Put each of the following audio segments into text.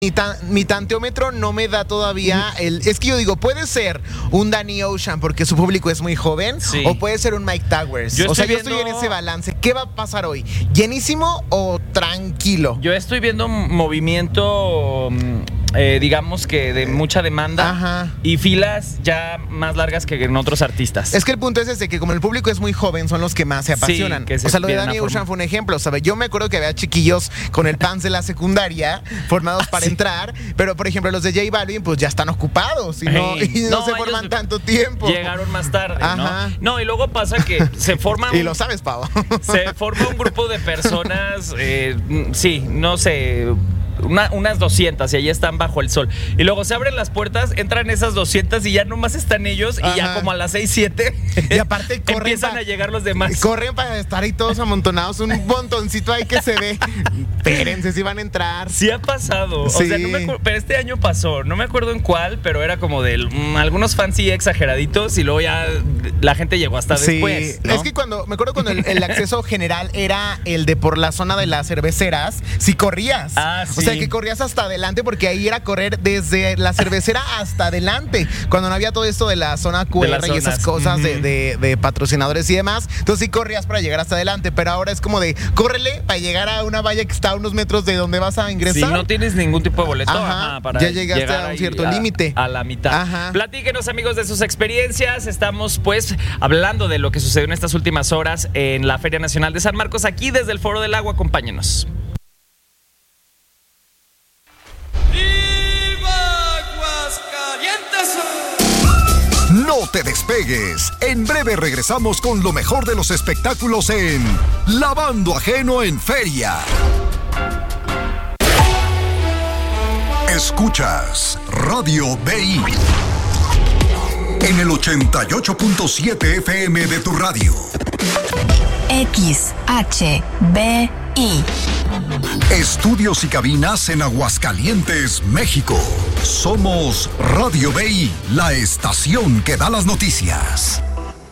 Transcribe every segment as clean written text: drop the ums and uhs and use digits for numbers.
Mi tanteómetro no me da todavía Es que yo digo, puede ser un Danny Ocean porque su público es muy joven, sí, o puede ser un Mike Towers. Yo estoy en ese balance. ¿Qué va a pasar hoy? ¿Llenísimo o tranquilo? Yo estoy viendo movimiento, digamos que de mucha demanda. Ajá. Y filas ya más largas que en otros artistas. Es que el punto es ese, que como el público es muy joven, son los que más se apasionan. Sí, o sea, lo de Danny Ocean fue un ejemplo, ¿sabes? Yo me acuerdo que había chiquillos con el pants de la secundaria formados para entrar, pero por ejemplo los de J Balvin pues ya están ocupados y no se forman tanto tiempo. Llegaron más tarde, ajá, ¿no? Y luego pasa que se forma y lo sabes, Pau. Se forma un grupo de personas, sí, no sé, unas 200 y ahí están bajo el sol. Y luego se abren las puertas, entran esas 200 y ya nomás están ellos. Ajá. Y ya como a las 6, 7 y aparte empiezan a llegar los demás. Corren para estar ahí todos amontonados, un montoncito ahí que se ve. Espérense si van a entrar. Sí ha pasado, sí. O sea, no me acuerdo, pero este año pasó, no me acuerdo en cuál, pero era como de algunos fans sí exageraditos y luego ya la gente llegó hasta después, ¿no? Es que me acuerdo cuando el acceso general era el de por la zona de las cerveceras, si corrías. Ah, sí. O sea, que corrías hasta adelante porque ahí era correr desde la cervecera hasta adelante, cuando no había todo esto de la zona QR y esas cosas, uh-huh, de patrocinadores y demás. Entonces sí corrías para llegar hasta adelante, pero ahora es como de córrele para llegar a una valla que está a unos metros de donde vas a ingresar. Si no tienes ningún tipo de boleto, ajá, para ya llegaste a un cierto límite. A la mitad. Ajá. Platíquenos, amigos, de sus experiencias. Estamos pues hablando de lo que sucedió en estas últimas horas en la Feria Nacional de San Marcos, aquí desde el Foro del Agua. Acompáñenos. No te despegues. En breve regresamos con lo mejor de los espectáculos en Lavando Ajeno en Feria. Escuchas Radio BI en el 88.7 FM de tu radio. XHBI. Estudios y cabinas en Aguascalientes, México. Somos Radio BI, la estación que da las noticias.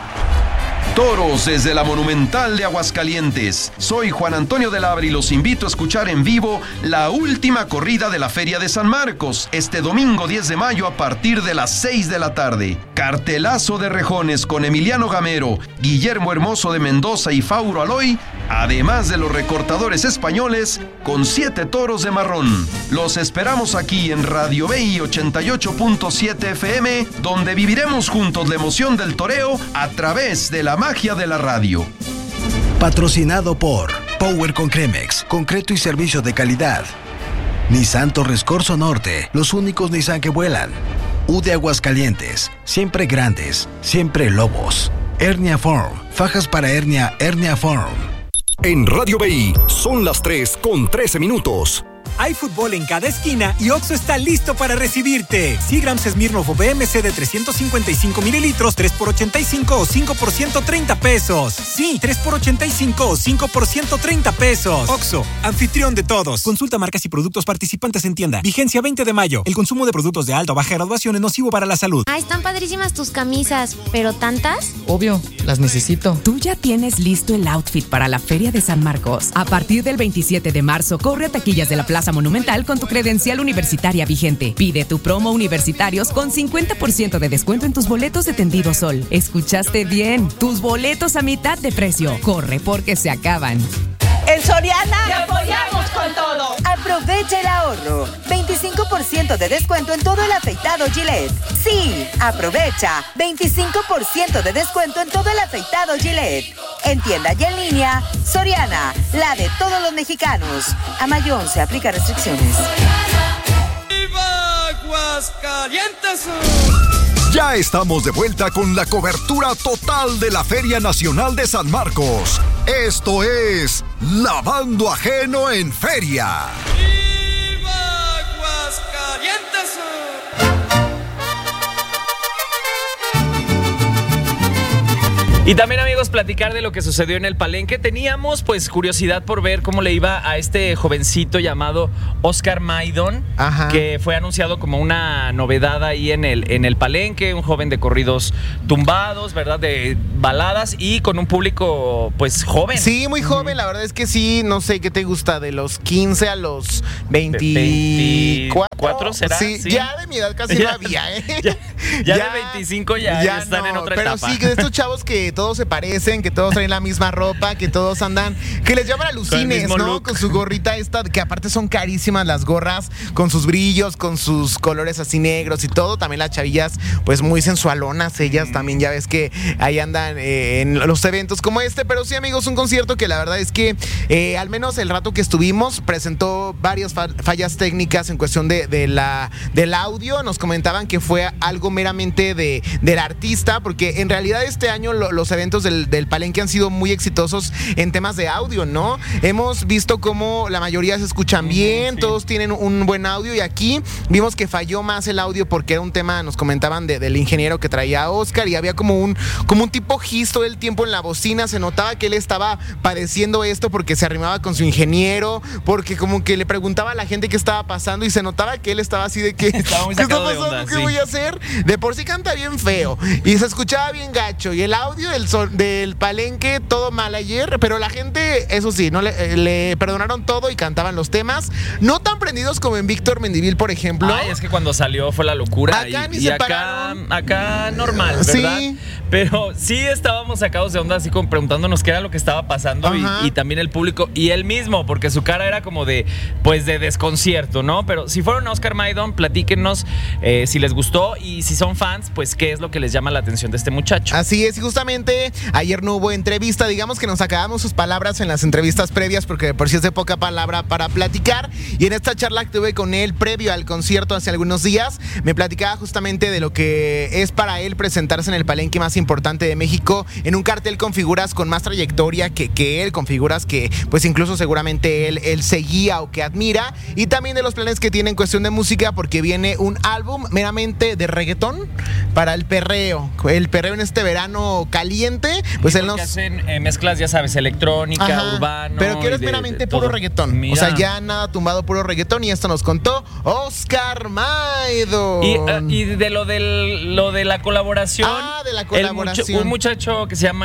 Toros desde la Monumental de Aguascalientes. Soy Juan Antonio de la Abra y los invito a escuchar en vivo la última corrida de la Feria de San Marcos, este domingo 10 de mayo a partir de las 6 de la tarde. Cartelazo de rejones con Emiliano Gamero, Guillermo Hermoso de Mendoza y Fauro Aloy, además de los recortadores españoles con 7 toros de marrón. Los esperamos aquí en Radio BI 88.7 FM, donde viviremos juntos la emoción del toreo a través de la magia de la radio. Patrocinado por Power con Cremex, concreto y servicio de calidad. Nissan Torres Corso Norte, los únicos Nissan que vuelan. UD Aguascalientes, siempre grandes, siempre lobos. Hernia Form, fajas para hernia, Hernia Form. En Radio BI son las 3:13. Hay fútbol en cada esquina y OXXO está listo para recibirte. 100 gramos Smirnoff o BMC de 355 mililitros, 3 por 85 o 5 por 130 pesos. Sí, 3 por 85 o 5 por 130 pesos. OXXO, anfitrión de todos. Consulta marcas y productos participantes en tienda. Vigencia 20 de mayo. El consumo de productos de alta o baja graduación es nocivo para la salud. Ah, están padrísimas tus camisas, ¿pero tantas? Obvio, las necesito. Tú ya tienes listo el outfit para la Feria de San Marcos. A partir del 27 de marzo, corre a taquillas de la Plaza Monumental con tu credencial universitaria vigente. Pide tu promo universitarios con 50% de descuento en tus boletos de Tendido Sol. ¿Escuchaste bien? Tus boletos a mitad de precio. Corre porque se acaban. En Soriana ¡te apoyamos con todo! Aprovecha el ahorro. 25% de descuento en todo el afeitado Gillette. Sí, aprovecha. 25% de descuento en todo el afeitado Gillette. En tienda y en línea, Soriana, la de todos los mexicanos. A mayo 11 aplica restricciones. ¡Viva Aguascalientes! Ya estamos de vuelta con la cobertura total de la Feria Nacional de San Marcos. Esto es Lavando Ajeno en Feria. ¡Viva Aguascalientes! Y también, amigos, platicar de lo que sucedió en el Palenque. Teníamos pues curiosidad por ver cómo le iba a este jovencito llamado Oscar Maidon, que fue anunciado como una novedad ahí en el Palenque, un joven de corridos tumbados, ¿verdad? De baladas y con un público pues joven. Sí, muy joven, la verdad es que sí, no sé qué te gusta, de los 15 a los 24. ¿será? Sí, ya de mi edad casi no había, ¿eh? Ya de 25 ya están en otra etapa. Pero sí, de estos chavos que todos se parecen, que todos traen la misma ropa, que todos andan, que les llaman alucines, ¿no? Look. Con su gorrita esta, que aparte son carísimas las gorras, con sus brillos, con sus colores así negros y todo. También las chavillas, pues muy sensualonas, ellas también, ya ves que ahí andan en los eventos como este. Pero sí, amigos, un concierto que la verdad es que al menos el rato que estuvimos presentó varias fallas técnicas en cuestión del audio. Nos comentaban que fue algo meramente del artista, porque en realidad este año los eventos del Palenque han sido muy exitosos en temas de audio, ¿no? Hemos visto cómo la mayoría se escuchan bien, todos tienen un buen audio, y aquí vimos que falló más el audio porque era un tema, nos comentaban, del ingeniero que traía Oscar, y había como un tipo gis todo el tiempo en la bocina. Se notaba que él estaba padeciendo esto porque se arrimaba con su ingeniero, porque como que le preguntaba a la gente qué estaba pasando, y se notaba que él estaba así de que ¿qué está pasando? ¿Qué voy a hacer? De por sí canta bien feo y se escuchaba bien gacho, y el audio del Palenque todo mal ayer, pero la gente, eso sí, no le perdonaron todo y cantaban los temas, no tan prendidos como en Víctor Mendivil, por ejemplo. Ay, es que cuando salió fue la locura. Acá normal, ¿verdad? Sí. Pero sí estábamos sacados de onda, así como preguntándonos qué era lo que estaba pasando, y también el público y él mismo, porque su cara era como de desconcierto, ¿no? Pero si fueron a Oscar Maidon, platíquenos si les gustó, y si son fans, pues qué es lo que les llama la atención de este muchacho. Así es, y justamente ayer no hubo entrevista, digamos que nos acabamos sus palabras en las entrevistas previas, porque de por sí es de poca palabra para platicar, y en esta charla que tuve con él previo al concierto hace algunos días, me platicaba justamente de lo que es para él presentarse en el Palenque más importante de México, en un cartel con figuras con más trayectoria que él, con figuras que pues incluso seguramente él seguía o que admira, y también de los planes que tiene en cuestión de música, porque viene un álbum meramente de reggaetón para el perreo en este verano caliente, pues él nos hacen mezclas, ya sabes, electrónica, urbano, pero que eres meramente puro reggaetón. Mira. O sea, ya nada tumbado, puro reggaetón, y esto nos contó Oscar Maidon. Y de lo de la colaboración. De la colaboración. Un muchacho que se llama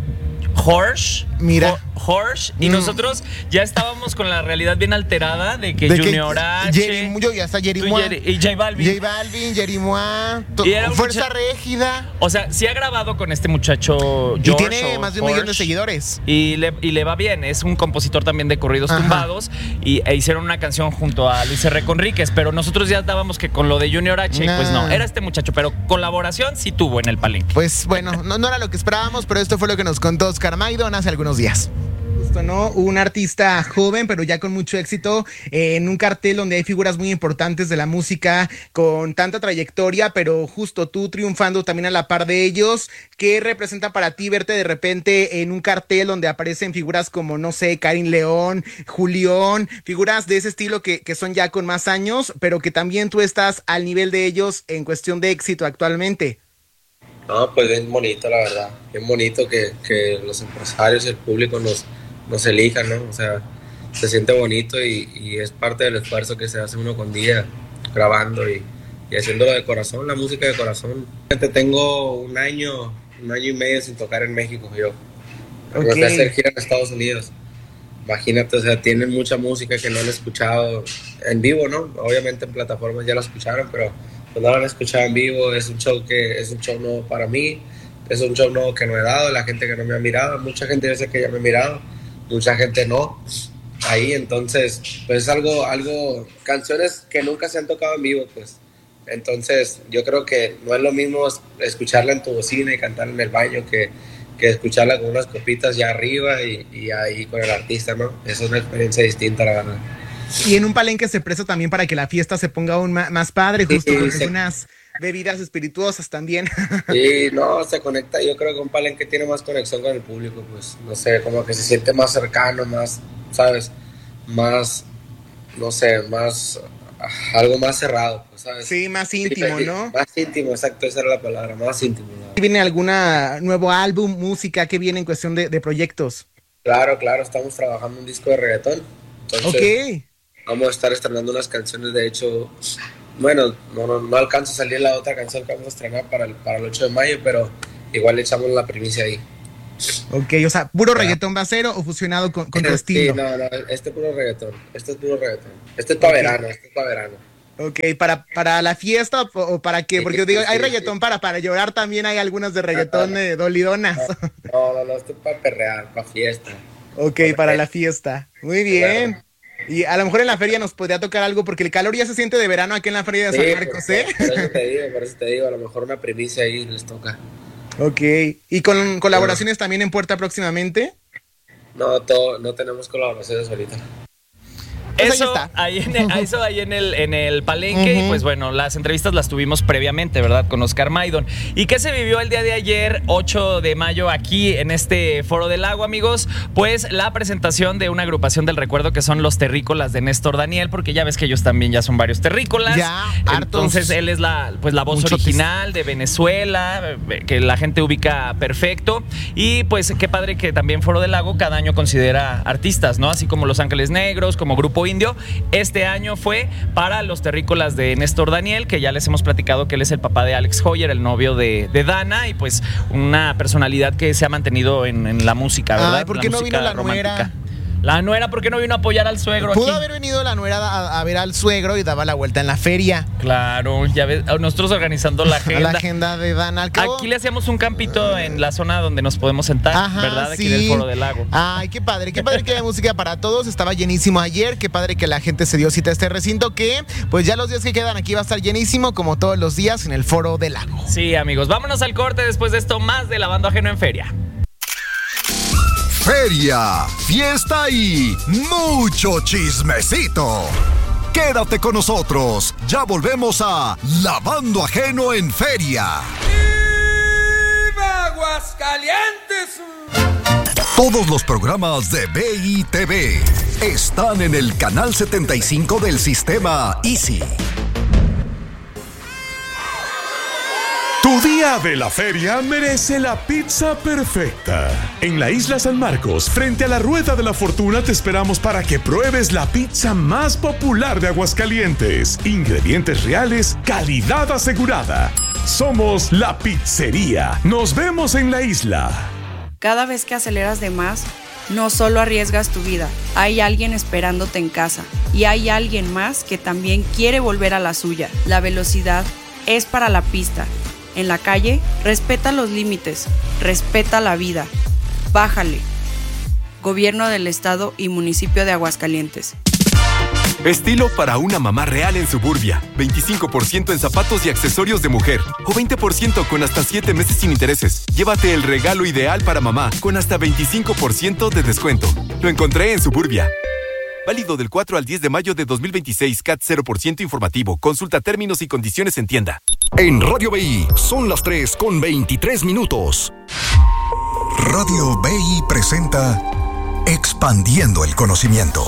Horsh. Mira. Horsh, y nosotros ya estábamos con la realidad bien alterada de que Junior H. Ya está Jerimois. Y J Balvin. Jerimois. Fuerza Régida. O sea, sí ha grabado con este muchacho George. Y tiene más de 1 millón de seguidores. Y le va bien. Es un compositor también de corridos tumbados. E hicieron una canción junto a Luis R. Conríquez. Pero nosotros ya dábamos que con lo de Junior H, pues no, era este muchacho. Pero colaboración sí tuvo en el Palenque. Pues bueno, no era lo que esperábamos, pero esto fue lo que nos contó Oscar Maidon hace algunos días. Justo, ¿no? Un artista joven, pero ya con mucho éxito, en un cartel donde hay figuras muy importantes de la música con tanta trayectoria, pero justo tú triunfando también a la par de ellos. ¿Qué representa para ti verte de repente en un cartel donde aparecen figuras como, no sé, Karin León, Julián, figuras de ese estilo que son ya con más años, pero que también tú estás al nivel de ellos en cuestión de éxito actualmente? No, pues bien bonito, la verdad. Bien bonito que los empresarios y el público nos elijan, ¿no? O sea, se siente bonito y es parte del esfuerzo que se hace uno con día, grabando y haciéndolo de corazón, la música de corazón. Tengo un año y medio sin tocar en México, yo. Me fui a hacer gira en Estados Unidos. Imagínate, o sea, tienen mucha música que no han escuchado en vivo, ¿no? Obviamente en plataformas ya la escucharon, pero pues no la han escuchado en vivo. Es un show nuevo para mí, es un show nuevo que no he dado, la gente que no me ha mirado, mucha gente yo sé que ya me ha mirado, mucha gente no, ahí, entonces, pues es algo, canciones que nunca se han tocado en vivo, pues, entonces, yo creo que no es lo mismo escucharla en tu bocina y cantarla en el baño que escucharla con unas copitas ya arriba y ahí con el artista, ¿no? Eso es una experiencia distinta, la verdad. Y en un Palenque se presta también para que la fiesta se ponga aún más padre, justo con unas bebidas espirituosas también. Sí, no, se conecta. Yo creo que un Palenque tiene más conexión con el público, pues, no sé, como que se siente más cercano, más, ¿sabes? Más, no sé, más algo más cerrado, ¿sabes? Sí, más íntimo, ¿no? Más íntimo, exacto, esa era la palabra, más íntimo, ¿no? ¿Viene alguna nuevo álbum, música que viene en cuestión de proyectos? Claro, estamos trabajando un disco de reggaetón. Entonces, vamos a estar estrenando unas canciones, de hecho, bueno, no alcanzo a salir la otra canción que vamos a estrenar para el 8 de mayo, pero igual le echamos la primicia ahí. Ok, o sea, ¿puro reggaetón va a ser o fusionado con tu estilo? Sí, no, este es puro reggaetón. Este es para verano, Ok, ¿para la fiesta o para qué? Porque digo, hay reggaetón para llorar también, hay algunas de reggaetón dolidonas. No, esto es para perrear, para fiesta. Ok, para la fiesta. Muy bien. Claro. Y a lo mejor en la feria nos podría tocar algo, porque el calor ya se siente de verano aquí en la feria de San Marcos, ¿eh? Por eso te digo, a lo mejor una primicia ahí les toca. Ok, ¿y con colaboraciones también en puerta próximamente? No tenemos colaboraciones ahorita. Eso ahí en el Palenque. Y pues bueno, las entrevistas las tuvimos previamente, ¿verdad? Con Oscar Maidon. ¿Y qué se vivió el día de ayer, 8 de mayo, aquí en este Foro del Lago, amigos? Pues la presentación de una agrupación del recuerdo que son los Terrícolas de Néstor Daniel, porque ya ves que ellos también ya son varios terrícolas. Ya, entonces él es la voz original de Venezuela, que la gente ubica perfecto. Y pues qué padre que también Foro del Lago cada año considera artistas, ¿no? Así como Los Ángeles Negros, como Grupo Indio. Este año fue para los Terrícolas de Néstor Daniel, que ya les hemos platicado que él es el papá de Alex Hoyer, el novio de Dana, y pues una personalidad que se ha mantenido en la música, ¿verdad? ¿Por qué no vino la nuera? La nuera, ¿por qué no vino a apoyar al suegro? Pudo aquí haber venido la nuera a ver al suegro y daba la vuelta en la feria. Claro, ya ves, nosotros organizando la agenda. La agenda de Dana. Aquí le hacíamos un campito en la zona donde nos podemos sentar, ¿verdad? Aquí del Foro del Lago. Ay, qué padre que haya música para todos. Estaba llenísimo ayer, qué padre que la gente se dio cita a este recinto, que pues ya los días que quedan aquí va a estar llenísimo, como todos los días en el Foro del Lago. Sí, amigos, vámonos al corte. Después de esto, más de Lavando Ajeno en Feria. Feria, fiesta y mucho chismecito. Quédate con nosotros, ya volvemos a Lavando Ajeno en Feria. ¡Viva Aguascalientes! Todos los programas de BITV están en el canal 75 del sistema Easy. Tu día de la feria merece la pizza perfecta. En la Isla San Marcos, frente a la Rueda de la Fortuna, te esperamos para que pruebes la pizza más popular de Aguascalientes. Ingredientes reales, calidad asegurada. Somos La Pizzería. Nos vemos en la isla. Cada vez que aceleras de más, no solo arriesgas tu vida, hay alguien esperándote en casa. Y hay alguien más que también quiere volver a la suya. La velocidad es para la pista. En la calle, respeta los límites, respeta la vida. Bájale. Gobierno del Estado y Municipio de Aguascalientes. Estilo para una mamá real en Suburbia. 25% en zapatos y accesorios de mujer. O 20% con hasta 7 meses sin intereses. Llévate el regalo ideal para mamá con hasta 25% de descuento. Lo encontré en Suburbia. Válido del 4 al 10 de mayo de 2026, CAT 0% informativo. Consulta términos y condiciones en tienda. En Radio BI son las 3:23. Radio BI presenta Expandiendo el Conocimiento.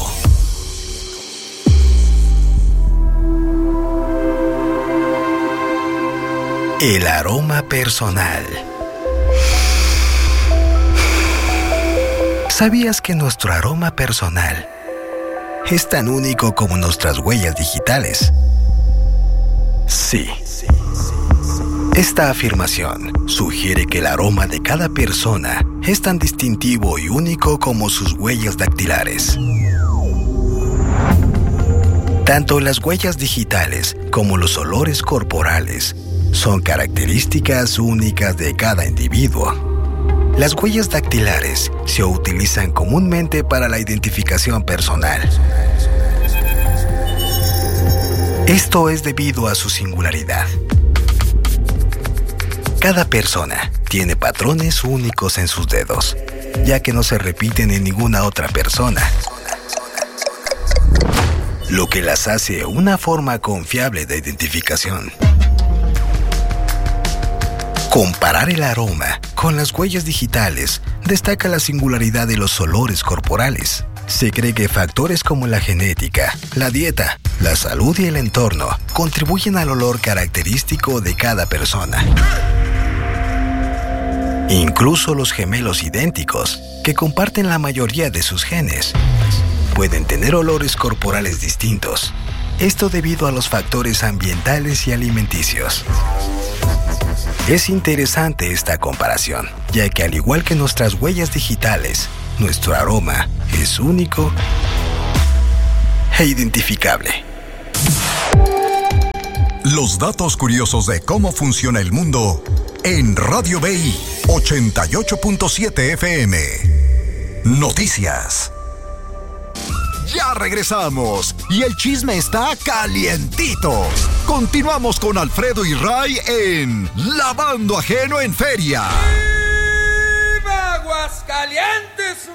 El aroma personal. ¿Sabías que nuestro aroma personal es tan único como nuestras huellas digitales? Sí. Esta afirmación sugiere que el aroma de cada persona es tan distintivo y único como sus huellas dactilares. Tanto las huellas digitales como los olores corporales son características únicas de cada individuo. Las huellas dactilares se utilizan comúnmente para la identificación personal. Esto es debido a su singularidad. Cada persona tiene patrones únicos en sus dedos, ya que no se repiten en ninguna otra persona, lo que las hace una forma confiable de identificación. Comparar el aroma con las huellas digitales destaca la singularidad de los olores corporales. Se cree que factores como la genética, la dieta, La salud y el entorno contribuyen al olor característico de cada persona. Incluso los gemelos idénticos, que comparten la mayoría de sus genes, pueden tener olores corporales distintos. Esto debido a los factores ambientales y alimenticios. Es interesante esta comparación, ya que al igual que nuestras huellas digitales, nuestro aroma es único e identificable. Los datos curiosos de cómo funciona el mundo en Radio BI 88.7 FM. Noticias. Ya regresamos y el chisme está calientito. Continuamos con Alfredo y Ray en Lavando Ajeno en Feria. ¡Viva Aguascalientes!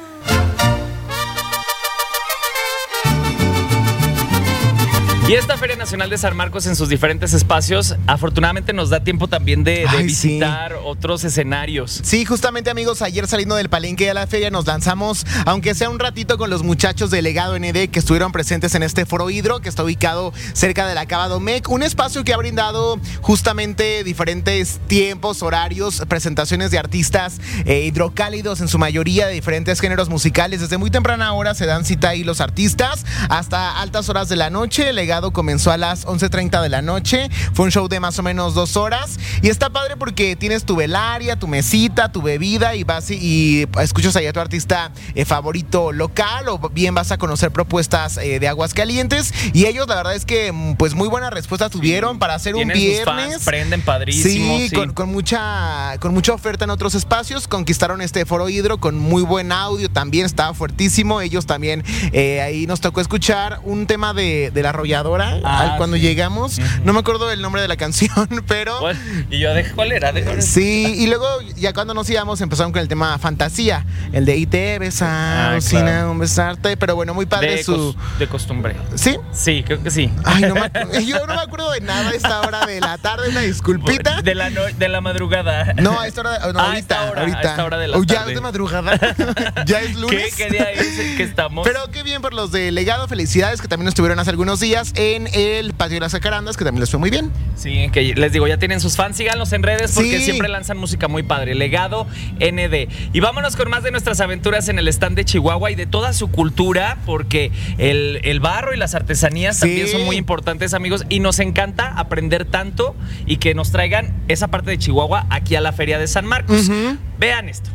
Y esta Feria Nacional de San Marcos en sus diferentes espacios, afortunadamente nos da tiempo también de visitar otros escenarios. Sí, justamente amigos, ayer saliendo del palenque a la feria nos lanzamos, aunque sea un ratito, con los muchachos de Legado ND que estuvieron presentes en este Foro Hidro, que está ubicado cerca de la Cava Domecq, un espacio que ha brindado justamente diferentes tiempos, horarios, presentaciones de artistas hidrocálidos en su mayoría, de diferentes géneros musicales. Desde muy temprana hora se dan cita ahí los artistas hasta altas horas de la noche. Legado comenzó a las 11:30 de la noche, fue un show de más o menos 2 horas y está padre porque tienes tu velaria, tu mesita, tu bebida y vas y escuchas ahí a tu artista favorito local, o bien vas a conocer propuestas de Aguascalientes, y ellos la verdad es que pues muy buena respuesta tuvieron para hacer un viernes. Sus fans, prenden padrísimo. Sí. Con mucha oferta en otros espacios, conquistaron este Foro Hidro con muy buen audio, también estaba fuertísimo. Ellos también ahí nos tocó escuchar un tema de La Arrolladora cuando llegamos. No me acuerdo el nombre de la canción, pero... ¿Y yo cuál era? Sí, y luego ya cuando nos íbamos empezaron con el tema Fantasía, el de "Y te besar, sin aún besarte", pero bueno, muy padre de costumbre. ¿Sí? Sí, creo que sí. Ay, yo no me acuerdo de nada a esta hora de la tarde, una disculpita. De la madrugada. No, a esta hora, ahorita. A esta hora de la tarde. Ya es de madrugada. Ya es lunes. ¿Qué día es que estamos? Pero qué bien por los de Legado, felicidades, que también estuvieron hace algunos días en el Patio de las Jacarandas, que también les fue muy bien. Sí, que les digo, ya tienen sus fans, síganlos en redes porque siempre lanzan música muy padre. Legado ND. Y vámonos con más de nuestras aventuras en el stand de Chihuahua y de toda su cultura, porque el barro y las artesanías también son muy importantes, amigos, y nos encanta aprender tanto y que nos traigan esa parte de Chihuahua aquí a la Feria de San Marcos. Vean esto.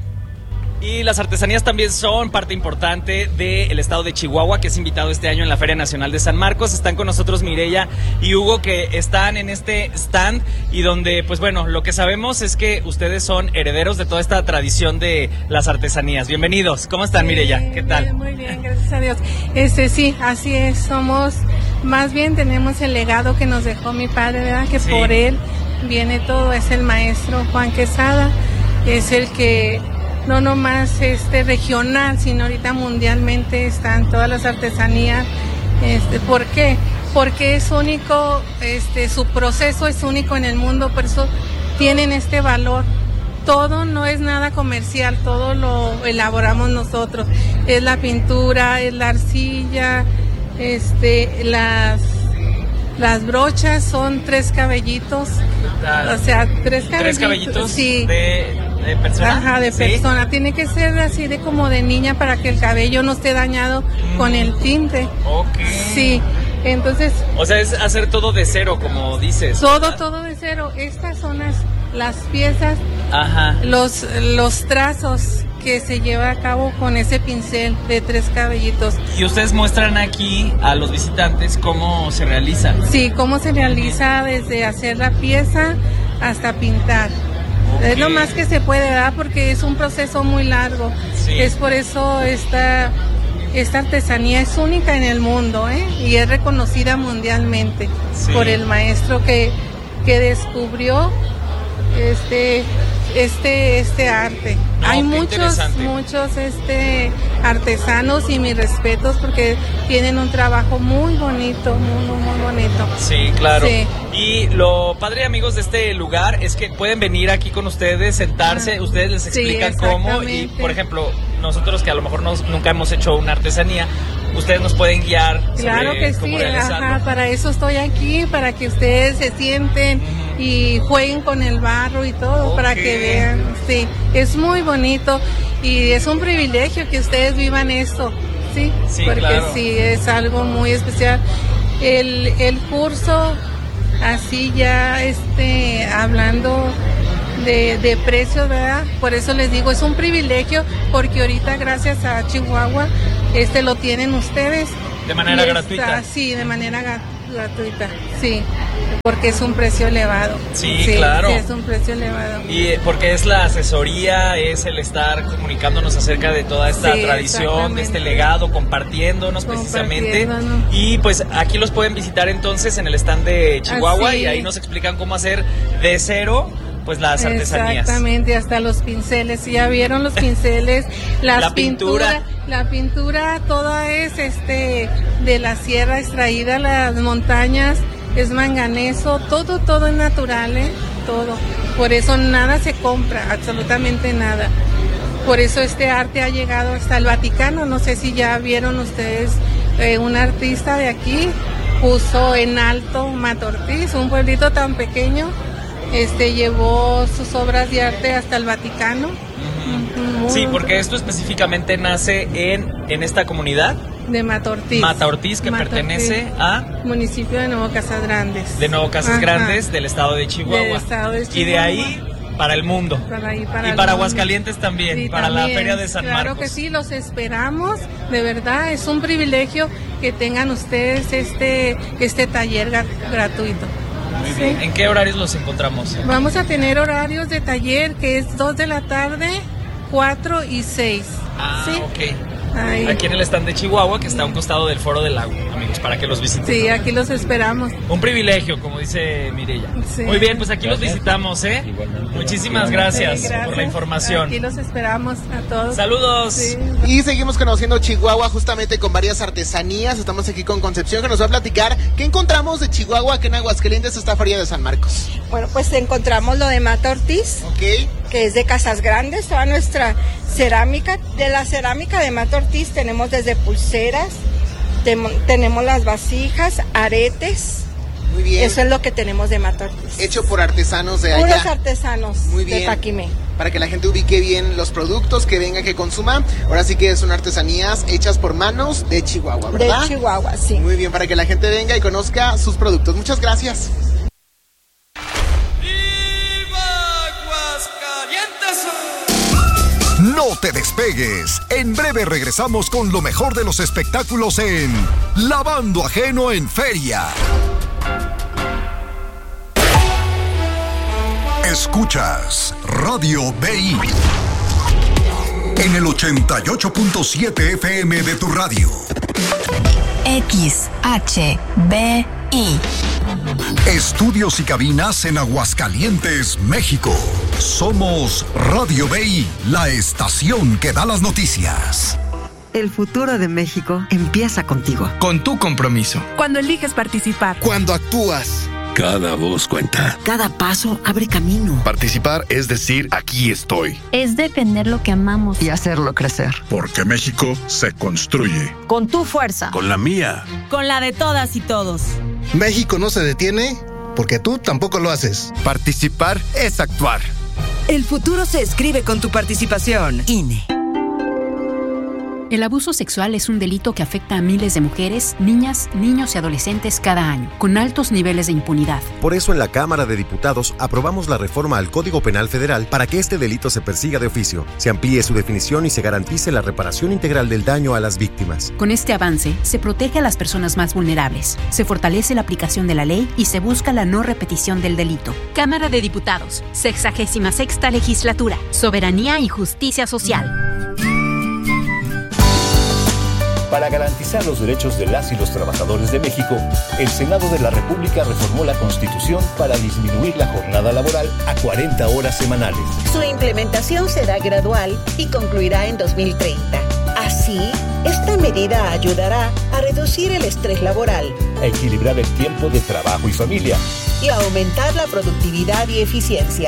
Y las artesanías también son parte importante del estado de Chihuahua, que es invitado este año en la Feria Nacional de San Marcos. Están con nosotros Mireya y Hugo, que están en este stand y donde, pues bueno, lo que sabemos es que ustedes son herederos de toda esta tradición de las artesanías. Bienvenidos. ¿Cómo están, Mireya? ¿Qué tal? Muy bien, gracias a Dios. Sí, así es. Más bien tenemos el legado que nos dejó mi padre, ¿verdad? Que por él viene todo. Es el maestro Juan Quesada. Es el que... no nomás regional, sino ahorita mundialmente están todas las artesanías. ¿Por qué? Porque es único, su proceso es único en el mundo, por eso tienen este valor. Todo no es nada comercial, todo lo elaboramos nosotros. Es la pintura, es la arcilla, las brochas son 3 cabellitos. O sea, 3 cabellitos. 3 cabellitos, sí. ¿De persona? Ajá, de persona. Tiene que ser así de como de niña para que el cabello no esté dañado con el tinte. Ok. Sí, entonces... O sea, es hacer todo de cero, como dices. Todo de cero. Estas son las piezas, los trazos que se lleva a cabo con ese pincel de 3 cabellitos. Y ustedes muestran aquí a los visitantes cómo se realiza. Sí, cómo se realiza desde hacer la pieza hasta pintar. Es lo más que se puede dar porque es un proceso muy largo. Es por eso esta artesanía es única en el mundo, y es reconocida mundialmente por el maestro que descubrió este arte. Hay muchos artesanos, y mis respetos porque tienen un trabajo muy bonito, muy bonito. Sí, claro. Sí. Y lo padre, amigos, de este lugar es que pueden venir aquí con ustedes, sentarse, ustedes les explican cómo, y por ejemplo, nosotros que a lo mejor nunca hemos hecho una artesanía, ustedes nos pueden guiar. Claro que sí, para eso estoy aquí, para que ustedes se sienten y jueguen con el barro y todo, para que vean. Sí, es muy bonito y es un privilegio que ustedes vivan esto, sí, porque claro. Sí, es algo muy especial. El curso, así ya hablando de precios, ¿verdad? Por eso les digo, es un privilegio, porque ahorita gracias a Chihuahua lo tienen ustedes. De manera gratuita. Sí, de manera gratuita, sí, porque es un precio elevado. Sí, claro. Sí, es un precio elevado. Y porque es la asesoría, es el estar comunicándonos acerca de toda esta tradición, de este legado, compartiéndonos precisamente. Y pues aquí los pueden visitar entonces en el stand de Chihuahua y ahí nos explican cómo hacer de cero pues las artesanías. Exactamente, hasta los pinceles. Ya vieron los pinceles, la pintura. La pintura toda es de la sierra extraída, las montañas, es manganeso, todo es natural, todo. Por eso nada se compra, absolutamente nada. Por eso este arte ha llegado hasta el Vaticano. No sé si ya vieron ustedes, un artista de aquí puso en alto Mata Ortiz, un pueblito tan pequeño. Llevó sus obras de arte hasta el Vaticano. Sí, porque esto específicamente nace en esta comunidad de Mata Ortiz. Mata Ortiz, que pertenece a municipio de Nuevo Casas Grandes. De Nuevo Casas Grandes, del estado de Chihuahua. Y de ahí para el mundo. Para Aguascalientes también, sí, para la Feria de San Marcos. Claro que sí, los esperamos. De verdad, es un privilegio que tengan ustedes este taller gratuito. Muy bien. ¿En qué horarios los encontramos? Vamos a tener horarios de taller que es 2 de la tarde, 4 y 6. ¿Sí? Ok. Ahí. Aquí en el stand de Chihuahua, que está a un costado del Foro del Lago, amigos, para que los visiten. Sí, aquí los esperamos. Un privilegio, como dice Mireya. Sí. Muy bien, pues aquí los visitamos, Muchísimas gracias por la información. Aquí los esperamos a todos. Saludos. Sí. Y seguimos conociendo Chihuahua justamente con varias artesanías. Estamos aquí con Concepción, que nos va a platicar qué encontramos de Chihuahua, que en Aguascalientes esta Feria de San Marcos. Bueno, pues encontramos lo de Mata Ortiz, que es de Casas Grandes, toda nuestra cerámica. De la cerámica de Mata Ortiz tenemos desde pulseras, tenemos las vasijas, aretes. Muy bien. Eso es lo que tenemos de Mata Ortiz. Hecho por artesanos de allá. Puros artesanos. Muy bien. De Taquimé. Para que la gente ubique bien los productos, que venga, que consuma. Ahora sí que son artesanías hechas por manos de Chihuahua, ¿verdad? De Chihuahua, sí. Muy bien, para que la gente venga y conozca sus productos. Muchas gracias. No te despegues. En breve regresamos con lo mejor de los espectáculos en Lavando Ajeno en Feria. Escuchas Radio BI en el 88.7 FM de tu radio. XHBI. Estudios y cabinas en Aguascalientes, México. Somos Radio BI, la estación que da las noticias. El futuro de México empieza contigo. Con tu compromiso. Cuando eliges participar. Cuando actúas. Cada voz cuenta. Cada paso abre camino. Participar es decir, aquí estoy. Es defender lo que amamos. Y hacerlo crecer. Porque México se construye. Con tu fuerza. Con la mía. Con la de todas y todos. México no se detiene porque tú tampoco lo haces. Participar es actuar. El futuro se escribe con tu participación. INE. El abuso sexual es un delito que afecta a miles de mujeres, niñas, niños y adolescentes cada año, con altos niveles de impunidad. Por eso en la Cámara de Diputados aprobamos la reforma al Código Penal Federal para que este delito se persiga de oficio, se amplíe su definición y se garantice la reparación integral del daño a las víctimas. Con este avance, se protege a las personas más vulnerables, se fortalece la aplicación de la ley y se busca la no repetición del delito. Cámara de Diputados, 66ª Legislatura, Soberanía y Justicia Social. Para garantizar los derechos de las y los trabajadores de México, el Senado de la República reformó la Constitución para disminuir la jornada laboral a 40 horas semanales. Su implementación será gradual y concluirá en 2030. Así, esta medida ayudará a reducir el estrés laboral, a equilibrar el tiempo de trabajo y familia y a aumentar la productividad y eficiencia.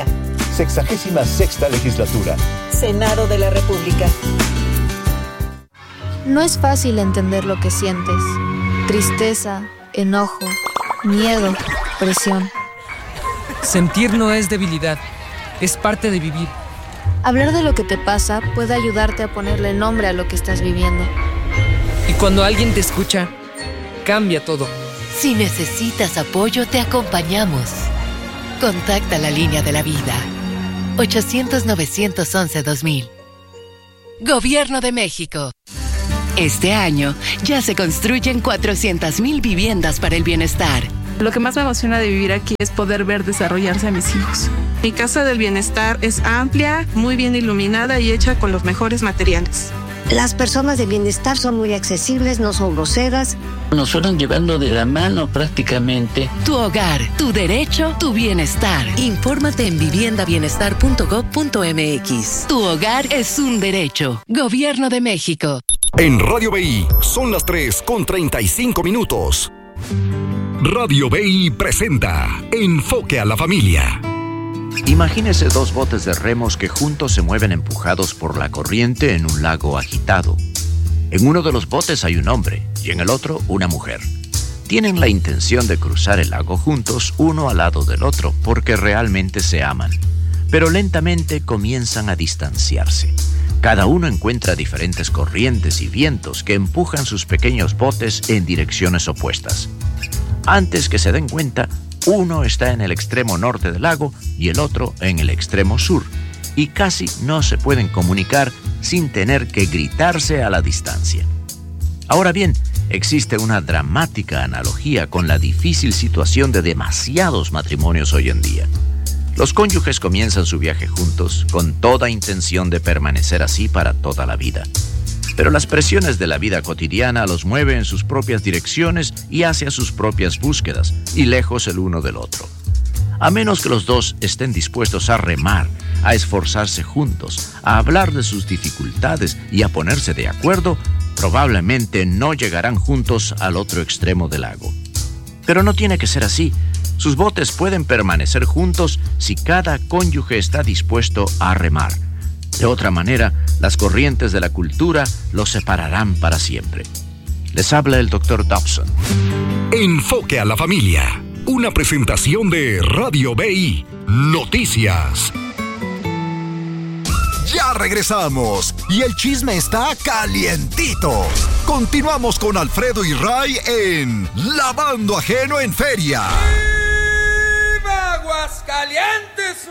66ª Legislatura. Senado de la República. No es fácil entender lo que sientes. Tristeza, enojo, miedo, presión. Sentir no es debilidad, es parte de vivir. Hablar de lo que te pasa puede ayudarte a ponerle nombre a lo que estás viviendo. Y cuando alguien te escucha, cambia todo. Si necesitas apoyo, te acompañamos. Contacta la línea de la vida. 800-911-2000. Gobierno de México. Este año ya se construyen 400,000 viviendas para el bienestar. Lo que más me emociona de vivir aquí es poder ver desarrollarse a mis hijos. Mi casa del bienestar es amplia, muy bien iluminada y hecha con los mejores materiales. Las personas de bienestar son muy accesibles, no son groseras. Nos fueron llevando de la mano prácticamente. Tu hogar, tu derecho, tu bienestar. Infórmate en viviendabienestar.gov.mx. Tu hogar es un derecho. Gobierno de México. En Radio BI son las 3:35. Radio BI presenta Enfoque a la Familia. Imagínese dos botes de remos que juntos se mueven empujados por la corriente en un lago agitado. En uno de los botes hay un hombre y en el otro una mujer. Tienen la intención de cruzar el lago juntos, uno al lado del otro, porque realmente se aman. Pero lentamente comienzan a distanciarse. Cada uno encuentra diferentes corrientes y vientos que empujan sus pequeños botes en direcciones opuestas. Antes que se den cuenta, uno está en el extremo norte del lago y el otro en el extremo sur, y casi no se pueden comunicar sin tener que gritarse a la distancia. Ahora bien, existe una dramática analogía con la difícil situación de demasiados matrimonios hoy en día. Los cónyuges comienzan su viaje juntos con toda intención de permanecer así para toda la vida. Pero las presiones de la vida cotidiana los mueven en sus propias direcciones y hacia sus propias búsquedas, y lejos el uno del otro. A menos que los dos estén dispuestos a remar, a esforzarse juntos, a hablar de sus dificultades y a ponerse de acuerdo, probablemente no llegarán juntos al otro extremo del lago. Pero no tiene que ser así. Sus botes pueden permanecer juntos si cada cónyuge está dispuesto a remar. De otra manera, las corrientes de la cultura los separarán para siempre. Les habla el Dr. Dobson. Enfoque a la familia. Una presentación de Radio BI. Noticias. Ya regresamos y el chisme está calientito. Continuamos con Alfredo y Ray en Lavando Ajeno en Feria. ¡Viva Aguascalientes!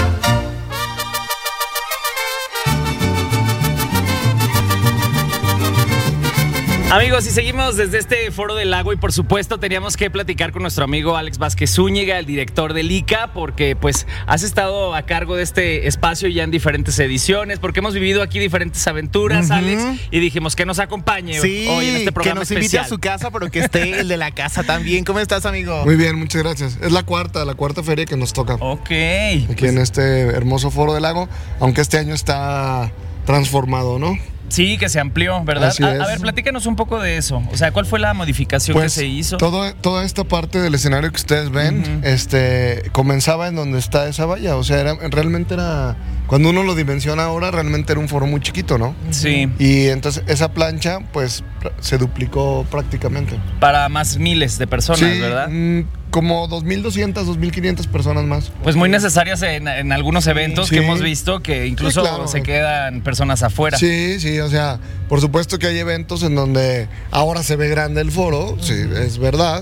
Amigos, y seguimos desde este Foro del Lago y por supuesto teníamos que platicar con nuestro amigo Alex Vázquez Zúñiga, el director del ICA, porque pues has estado a cargo de este espacio ya en diferentes ediciones, porque hemos vivido aquí diferentes aventuras, Alex, y dijimos que nos acompañe hoy en este programa especial. Que nos invite a su casa, pero que esté el de la casa también. ¿Cómo estás, amigo? Muy bien, muchas gracias. Es la cuarta feria que nos toca. Ok. Aquí en este hermoso Foro del Lago, aunque este año está transformado, ¿no? Sí, que se amplió, ¿verdad? A ver, platícanos un poco de eso. O sea, ¿cuál fue la modificación que se hizo? Toda esta parte del escenario que ustedes ven, comenzaba en donde está esa valla. O sea, realmente era... Cuando uno lo dimensiona ahora, realmente era un foro muy chiquito, ¿no? Sí. Y entonces esa plancha, pues, se duplicó prácticamente. Para más miles de personas, sí, ¿verdad? Como 2.200, 2.500 personas más. Pues muy necesarias en algunos eventos que hemos visto que incluso se quedan personas afuera. Sí, o sea, por supuesto que hay eventos en donde ahora se ve grande el foro, sí, es verdad,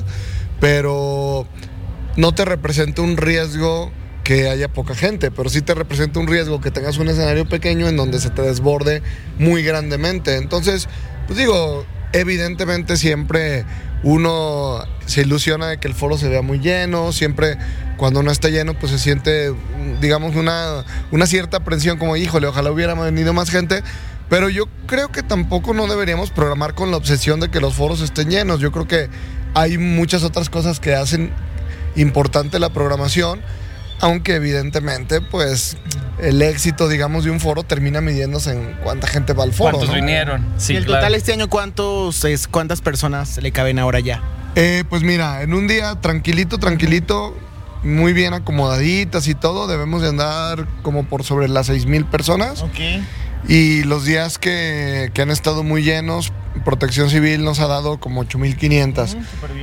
pero no te representa un riesgo que haya poca gente, pero sí te representa un riesgo que tengas un escenario pequeño en donde se te desborde muy grandemente. Entonces, pues digo, evidentemente siempre uno se ilusiona de que el foro se vea muy lleno, siempre cuando no está lleno pues se siente, digamos, una cierta aprensión como, híjole, ojalá hubiera venido más gente, pero yo creo que tampoco no deberíamos programar con la obsesión de que los foros estén llenos. Yo creo que hay muchas otras cosas que hacen importante la programación, aunque evidentemente pues el éxito, digamos, de un foro termina midiéndose en cuánta gente va al foro. ¿Cuántos vinieron? Sí, y el total este año, ¿cuántas personas le caben ahora ya? Pues mira, en un día tranquilito, muy bien acomodaditas y todo, debemos de andar como por sobre las 6,000 personas. Ok. Y los días que han estado muy llenos, Protección Civil nos ha dado como 8,500.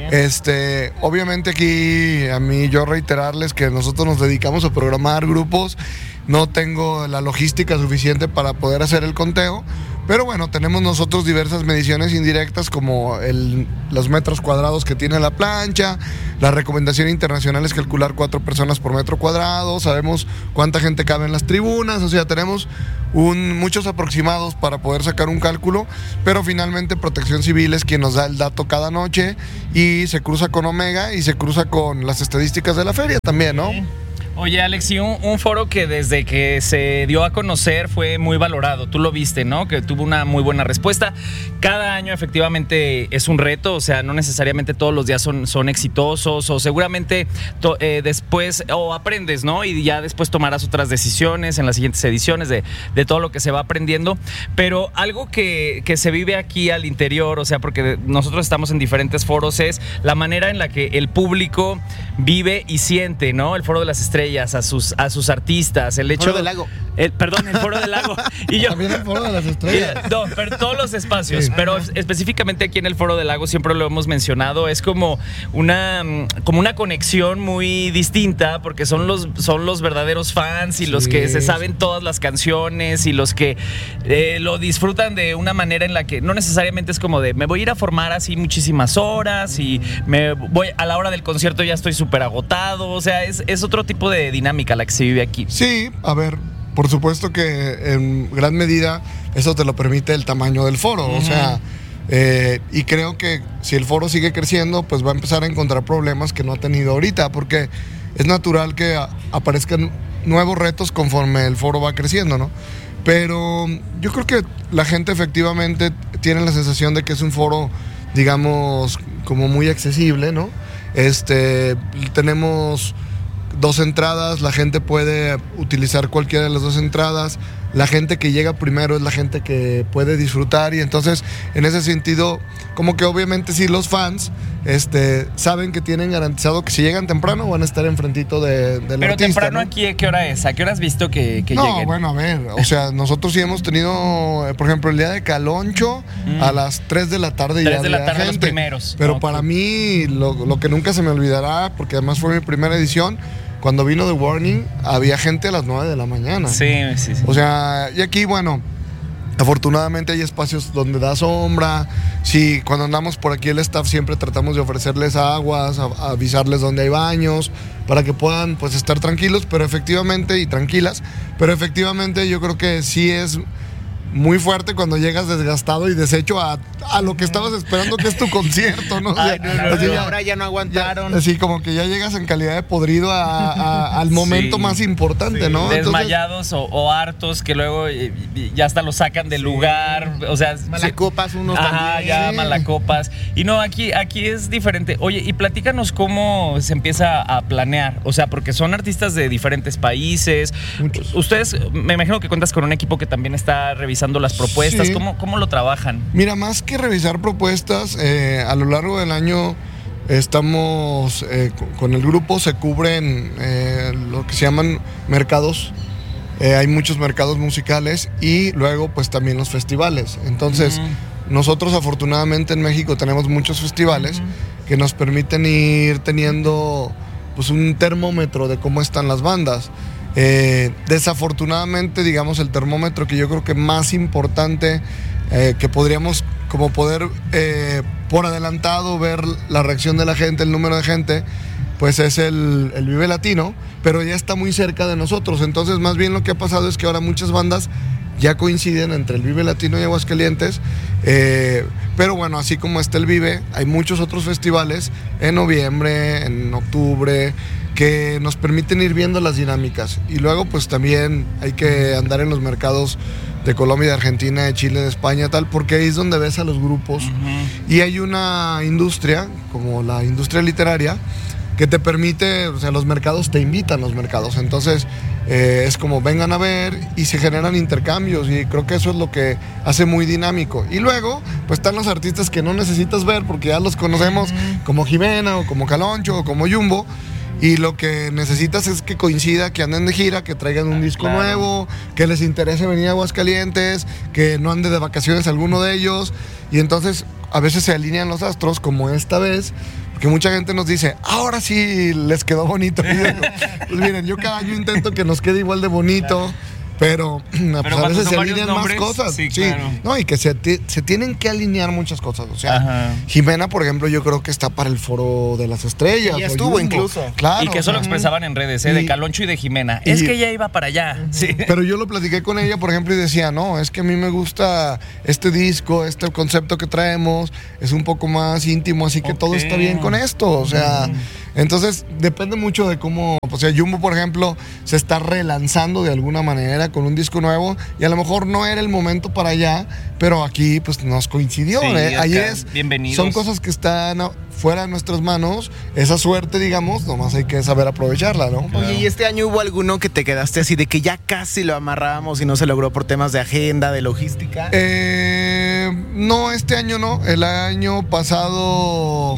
Obviamente aquí a mí yo reiterarles que nosotros nos dedicamos a programar grupos, no tengo la logística suficiente para poder hacer el conteo, pero bueno, tenemos nosotros diversas mediciones indirectas como los metros cuadrados que tiene la plancha, la recomendación internacional es calcular 4 personas por metro cuadrado, sabemos cuánta gente cabe en las tribunas, o sea, tenemos muchos aproximados para poder sacar un cálculo, pero finalmente Protección Civil es quien nos da el dato cada noche y se cruza con Omega y se cruza con las estadísticas de la feria también, ¿no? Oye, Alex, y un foro que desde que se dio a conocer fue muy valorado. Tú lo viste, ¿no? Que tuvo una muy buena respuesta. Cada año efectivamente es un reto, o sea, no necesariamente todos los días son exitosos o seguramente después o aprendes, ¿no? Y ya después tomarás otras decisiones en las siguientes ediciones de todo lo que se va aprendiendo. Pero algo que se vive aquí al interior, o sea, porque nosotros estamos en diferentes foros, es la manera en la que el público vive y siente, ¿no? El Foro de las Estrellas, a sus artistas, el hecho... Foro del Lago. El Foro del Lago. Y yo, también el Foro de las Estrellas. No, pero todos los espacios, sí. Pero específicamente aquí en el Foro del Lago siempre lo hemos mencionado, es como una conexión muy distinta porque son los verdaderos fans y los que se saben todas las canciones y los que lo disfrutan de una manera en la que no necesariamente es como de me voy a ir a formar así muchísimas horas y me voy a la hora del concierto ya estoy súper agotado, o sea, es otro tipo de dinámica la que se vive aquí. Sí, a ver, por supuesto que en gran medida eso te lo permite el tamaño del foro, o sea, y creo que si el foro sigue creciendo, pues va a empezar a encontrar problemas que no ha tenido ahorita, porque es natural que aparezcan nuevos retos conforme el foro va creciendo, ¿no? Pero yo creo que la gente efectivamente tiene la sensación de que es un foro, digamos, como muy accesible, ¿no? Tenemos 2 entradas, la gente puede utilizar cualquiera de las 2 entradas, la gente que llega primero es la gente que puede disfrutar y entonces en ese sentido como que obviamente sí los fans saben que tienen garantizado que si llegan temprano van a estar enfrentito del Pero artista, temprano, ¿no? Aquí, ¿a qué hora es? ¿A qué hora has visto que no, lleguen? Bueno, a ver, o sea, nosotros sí hemos tenido, por ejemplo, el día de Caloncho a las 3 de la tarde 3 ya de la tarde gente. Los primeros. Pero para mí, lo que nunca se me olvidará, porque además fue mi primera edición, cuando vino The Warning, había gente a las 9 de la mañana. Sí. O sea, y aquí, bueno, afortunadamente hay espacios donde da sombra. Sí, cuando andamos por aquí el staff siempre tratamos de ofrecerles aguas, avisarles dónde hay baños, para que puedan pues estar tranquilos, pero efectivamente, y tranquilas, pero efectivamente yo creo que sí es muy fuerte cuando llegas desgastado y deshecho a lo que estabas esperando, que es tu concierto, ¿no? Ay, ahora ya no aguantaron. Así como que ya llegas en calidad de podrido al momento más importante, ¿no? Desmayados o hartos que luego ya hasta los sacan del lugar, o sea... Malacopas unos también. Ya malacopas. Y no, aquí es diferente. Oye, y platícanos cómo se empieza a planear, o sea, porque son artistas de diferentes países. Muchos. Ustedes, me imagino que cuentas con un equipo que también está revisando las propuestas, sí. ¿Cómo lo trabajan? Mira, más que revisar propuestas, a lo largo del año estamos con el grupo, se cubren lo que se llaman mercados, hay muchos mercados musicales y luego pues también los festivales. Entonces nosotros afortunadamente en México tenemos muchos festivales que nos permiten ir teniendo pues un termómetro de cómo están las bandas. Desafortunadamente, digamos, el termómetro que yo creo que más importante que podríamos como poder por adelantado ver la reacción de la gente, el número de gente, pues es el Vive Latino, pero ya está muy cerca de nosotros. Entonces más bien lo que ha pasado es que ahora muchas bandas ya coinciden entre el Vive Latino y Aguascalientes, pero bueno, así como está el Vive, hay muchos otros festivales en noviembre, en octubre, que nos permiten ir viendo las dinámicas. Y luego pues también hay que andar en los mercados de Colombia, de Argentina, de Chile, de España, tal, porque ahí es donde ves a los grupos. Y hay una industria, como la industria literaria, que te permite, o sea, los mercados te invitan, los mercados. Entonces es como vengan a ver y se generan intercambios y creo que eso es lo que hace muy dinámico. Y luego pues están los artistas que no necesitas ver porque ya los conocemos, como Jimena o como Caloncho o como Jumbo. y lo que necesitas es que coincida, que anden de gira, que traigan un disco nuevo, que les interese venir a Aguascalientes, que no ande de vacaciones alguno de ellos, y entonces a veces se alinean los astros, como esta vez, que mucha gente nos dice, ahora sí les quedó bonito. Pues miren, yo cada año intento que nos quede igual de bonito, pero pues a veces se alinean más cosas. Sí, claro. No, y que se tienen que alinear muchas cosas. O sea, Jimena, por ejemplo, yo creo que está para el Foro de las Estrellas. Y estuvo incluso. Claro. Y que eso lo expresaban en redes, de Caloncho y de Jimena. Es que ella iba para allá. Sí. Pero yo lo platiqué con ella, por ejemplo, y decía, no, es que a mí me gusta este disco, este concepto que traemos, es un poco más íntimo, así que todo está bien con esto. O sea, entonces depende mucho de cómo, o sea, Jumbo, por ejemplo, se está relanzando de alguna manera con un disco nuevo y a lo mejor no era el momento para allá, pero aquí pues nos coincidió. Sí, ahí es, bienvenidos. Son cosas que están fuera de nuestras manos, esa suerte, digamos, nomás hay que saber aprovecharla, ¿no? Oye, ¿y este año hubo alguno que te quedaste así de que ya casi lo amarrábamos y no se logró por temas de agenda, de logística? No, este año no. El año pasado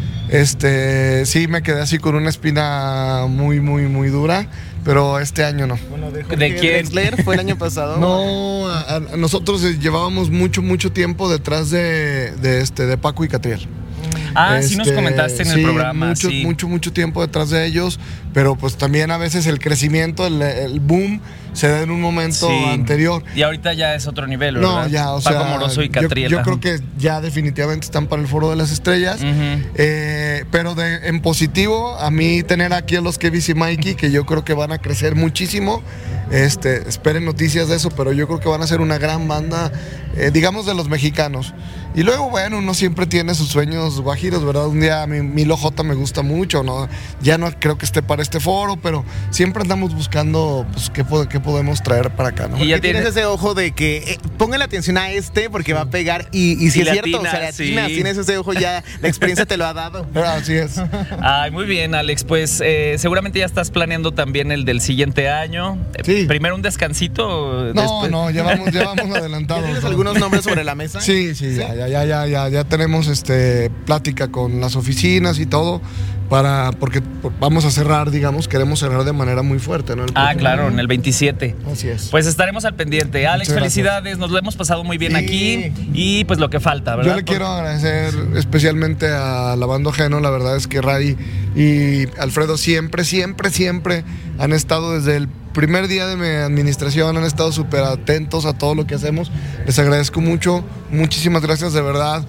sí me quedé así con una espina muy, muy, muy dura. Pero este año no. Bueno, ¿de quién? ¿Fue el año pasado? No, nosotros llevábamos mucho tiempo detrás de Paco y Catriel. Sí nos comentaste en el programa. Mucho tiempo detrás de ellos, pero pues también a veces el crecimiento, el boom se da en un momento anterior. Y ahorita ya es otro nivel, ¿verdad? No, ya, Paco Moroso y Catriel. Yo creo que ya definitivamente están para el Foro de las Estrellas. Pero en positivo, a mí tener aquí a los Kevis y Mikey, que yo creo que van a crecer muchísimo. Esperen noticias de eso, pero yo creo que van a ser una gran banda, digamos, de los mexicanos. Y luego, bueno, uno siempre tiene sus sueños guajiros, ¿verdad? Un día Milo J me gusta mucho, ¿no? Ya no creo que esté para este foro, pero siempre andamos buscando, pues, qué podemos traer para acá, ¿no? Y ya tienes ese ojo de que póngale atención a porque va a pegar, y si es cierto, o sea, latinas, tienes ese ojo, ya la experiencia te lo ha dado. Así es. Ay, muy bien, Alex, pues seguramente ya estás planeando también el del siguiente año. Sí. Primero un descansito. No, ya vamos adelantados. ¿Tienes algunos nombres sobre la mesa? Sí, ya tenemos plática con las oficinas y todo porque vamos a cerrar, digamos, queremos cerrar de manera muy fuerte, ¿no? Claro, en el 27. Así es. Pues estaremos al pendiente. Alex, muchas felicidades, gracias. Nos lo hemos pasado muy bien aquí y pues lo que falta, ¿verdad? Yo le quiero agradecer especialmente a Lavando Ajeno, la verdad es que Ray y Alfredo siempre han estado desde el primer día de mi administración, han estado súper atentos a todo lo que hacemos. Les agradezco mucho, muchísimas gracias de verdad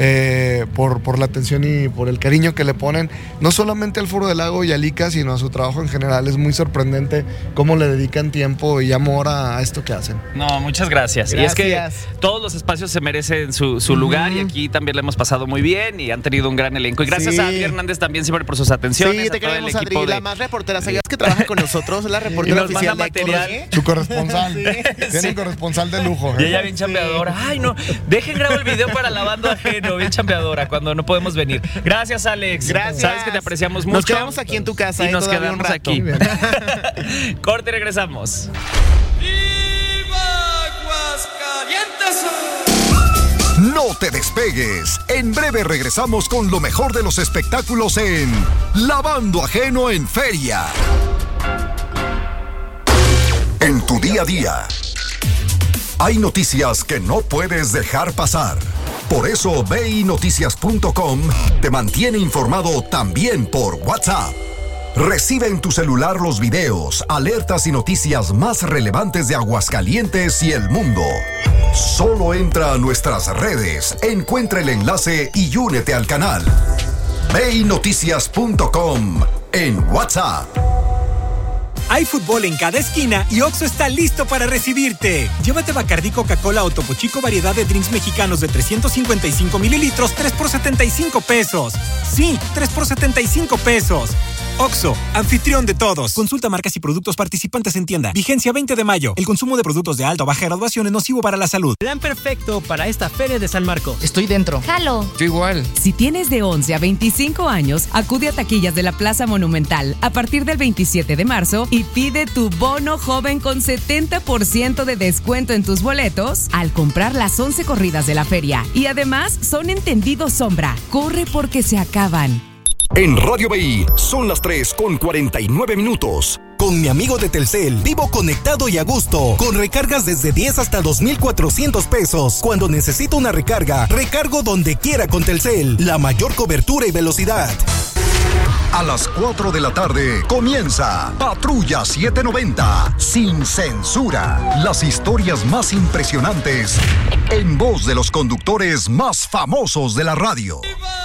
por la atención y por el cariño que le ponen, no solamente al Foro del Lago y a Lica, sino a su trabajo en general. Es muy sorprendente cómo le dedican tiempo y amor a esto que hacen. No, muchas gracias. Y es que todos los espacios se merecen su lugar y aquí también le hemos pasado muy bien y han tenido un gran elenco. Y gracias a Adri Hernández también siempre por sus atenciones. Sí, te queremos, Adri, la más reportera. ¿Sabías que trabaja con nosotros? La reportera oficial de material. Su corresponsal. Tiene un corresponsal de lujo. Y ella bien chambeadora. Ay, no, dejen grabar el video para Lavando Ajeno. Bien chambeadora cuando no podemos venir. Gracias, Alex. Gracias. Sabes que te apreciamos mucho. Nos quedamos aquí en tu casa. Y nos quedamos aquí. Corte y regresamos. ¡Viva Aguascalientes! No te despegues. En breve regresamos con lo mejor de los espectáculos en Lavando Ajeno en Feria. En tu día a día, hay noticias que no puedes dejar pasar. Por eso VINoticias.com te mantiene informado también por WhatsApp. Recibe en tu celular los videos, alertas y noticias más relevantes de Aguascalientes y el mundo. Solo entra a nuestras redes, encuentra el enlace y únete al canal. VINoticias.com en WhatsApp. Hay fútbol en cada esquina y Oxxo está listo para recibirte. Llévate Bacardí, Coca-Cola o Topo Chico variedad de drinks mexicanos de 355 mililitros, 3 por 75 pesos. Sí, 3 por 75 pesos. Oxxo, anfitrión de todos. Consulta marcas y productos participantes en tienda. Vigencia 20 de mayo. El consumo de productos de alta o baja graduación es nocivo para la salud. Plan perfecto para esta Feria de San Marcos. Estoy dentro. Jalo. Yo igual. Si tienes de 11 a 25 años, acude a taquillas de la Plaza Monumental a partir del 27 de marzo y pide tu bono joven con 70% de descuento en tus boletos al comprar las 11 corridas de la feria. Y además son entendidos sombra. Corre porque se acaban. En Radio BI son las 3:49. Con mi amigo de Telcel, vivo conectado y a gusto, con recargas desde 10 hasta 2,400 pesos. Cuando necesito una recarga, recargo donde quiera con Telcel, la mayor cobertura y velocidad. A las 4 de la tarde comienza Patrulla 790, sin censura. Las historias más impresionantes en voz de los conductores más famosos de la radio.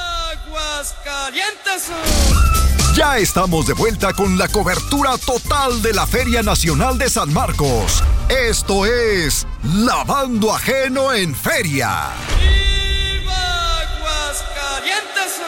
Ya estamos de vuelta con la cobertura total de la Feria Nacional de San Marcos. Esto es Lavando Ajeno en Feria. ¡Viva Aguascalientes!